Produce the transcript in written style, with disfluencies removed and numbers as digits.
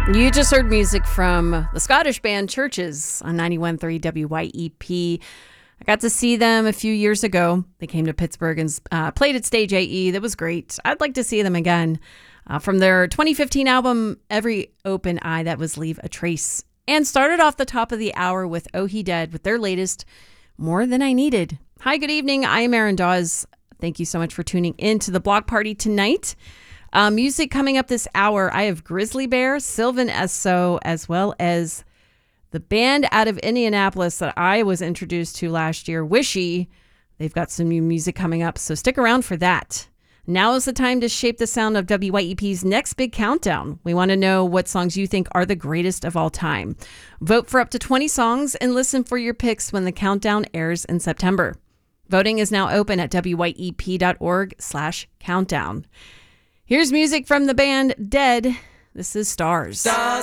You just heard music from the Scottish band Churches on 91.3 WYEP. I got to see them a few years ago. They came to Pittsburgh and played at Stage AE. That was great. I'd like to see them again. From their 2015 album, Every Open Eye, that was Leave a Trace. And started off the top of the hour with Oh He Dead with their latest, More Than I Needed. Hi, good evening. I'm Erin Dawes. Thank you so much for tuning in to the Block Party tonight. Music coming up this hour. I have Grizzly Bear, Sylvan Esso, as well as the band out of Indianapolis that I was introduced to last year, Wishy. They've got some new music coming up, so stick around for that. Now is the time to shape the sound of WYEP's next big countdown. We want to know what songs you think are the greatest of all time. Vote for up to 20 songs and listen for your picks when the countdown airs in September. Voting is now open at wyep.org/countdown. Here's music from the band Dead. This is Stars. Stars